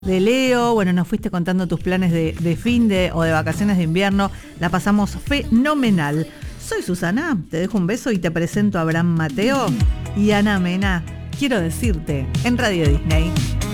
de Leo. Bueno, nos fuiste contando tus planes de fin de o de vacaciones de invierno. La pasamos fenomenal. Soy Susana, te dejo un beso y te presento a Abraham Mateo y Ana Mena. Quiero decirte, en Radio Disney.